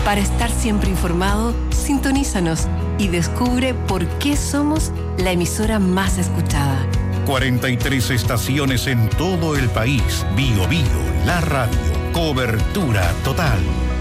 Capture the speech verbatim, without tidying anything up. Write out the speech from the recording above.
Para estar siempre informado, sintonízanos y descubre por qué somos la emisora más escuchada. cuarenta y tres estaciones en todo el país. Bio Bio, la radio. Cobertura total.